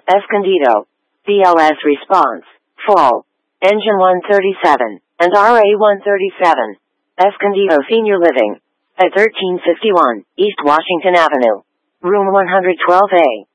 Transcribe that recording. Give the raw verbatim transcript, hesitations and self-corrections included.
Escondido. B L S response. Fall. Engine one thirty-seven, and R A one thirty-seven. Escondido Senior Living. At thirteen fifty-one, East Washington Avenue. Room one twelve A.